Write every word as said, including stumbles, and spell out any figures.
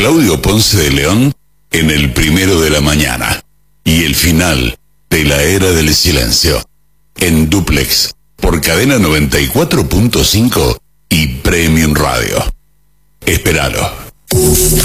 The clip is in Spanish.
Claudio Ponce de León en el primero de la mañana y el final de la era del silencio en Duplex por Cadena noventa y cuatro punto cinco y Premium Radio. Espéralo.